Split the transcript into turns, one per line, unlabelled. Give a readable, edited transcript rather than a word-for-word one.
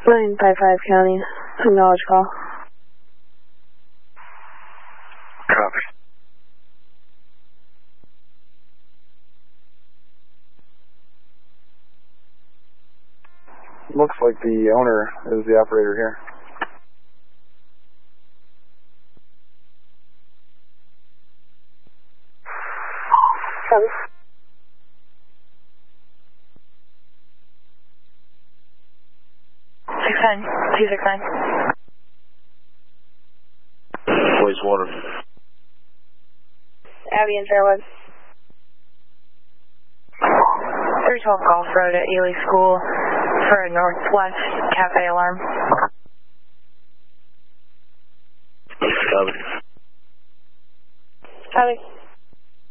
955 County, acknowledge call.
Copy.
Looks like the owner is the operator here.
Copy.
$269.
Wastewater.
Abby and Fairwood.
312 Golf Road at Ely School for a Northwest Cafe alarm.
Copy.
Copy.